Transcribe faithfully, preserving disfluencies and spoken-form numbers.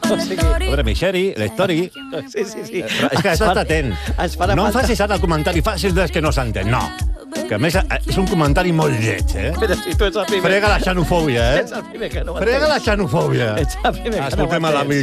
A veure, Mixeri, l'Histori... Sí, sí, sí. Però és que has d'estar atent. Ens farà No em falta- facis ara el comentari fàcil des que no s'entén, no. Que a més és un comentari molt lleig, eh? Però si tu ets el primer... Frega la xenofòbia, eh? Ets el primer que no ho Frega entens. la xenofòbia. Ets el primer que no ho Escoltem a la entens.